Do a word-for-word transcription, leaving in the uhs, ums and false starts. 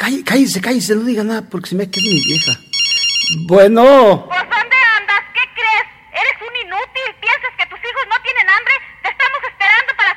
cállese, cállese, no diga nada porque se me queda mi vieja. Bueno.